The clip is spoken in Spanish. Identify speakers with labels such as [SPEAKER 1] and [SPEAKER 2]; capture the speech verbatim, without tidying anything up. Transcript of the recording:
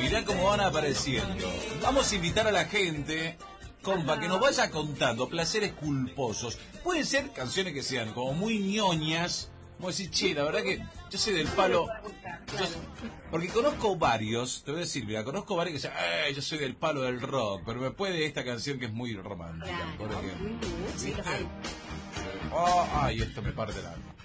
[SPEAKER 1] Mirá cómo van apareciendo. Vamos a invitar a la gente, compa, que nos vaya contando placeres culposos. Pueden ser canciones que sean como muy ñoñas. Como decir, che, la verdad que yo soy del palo. Yo, porque conozco varios, te voy a decir, mira, conozco varios que dicen, eh, yo soy del palo del rock, pero me puede esta canción que es muy romántica, por ejemplo. ¿Viste? Oh, ay, esto me parte el alma.